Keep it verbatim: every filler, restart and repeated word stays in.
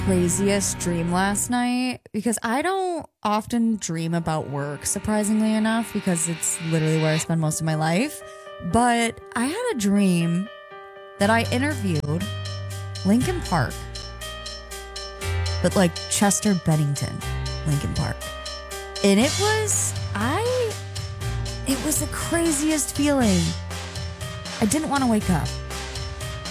craziest dream last night because I don't often dream about work, surprisingly enough, because it's literally where I spend most of my life. But I had a dream that I interviewed Linkin Park, but like Chester Bennington, Linkin Park. And it was, I, it was the craziest feeling. I didn't want to wake up.